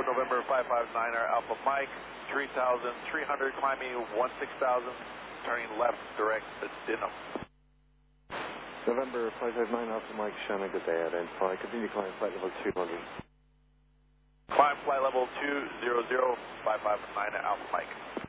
November 559er Alpha Mike, 3,300, climbing 16,000, turning left direct to Denham. November 559 Alpha Mike, Shannon, good day, identify. Continue climb flight level 200. Climb flight level 200, 559 Alpha Mike.